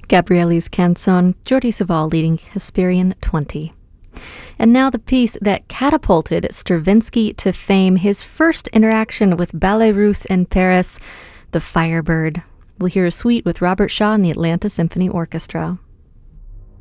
Gabriele's Canzone, Jordi Savall leading Hesperian 20. And now the piece that catapulted Stravinsky to fame, his first interaction with Ballet Russe in Paris, The Firebird. We'll hear a suite with Robert Shaw and the Atlanta Symphony Orchestra.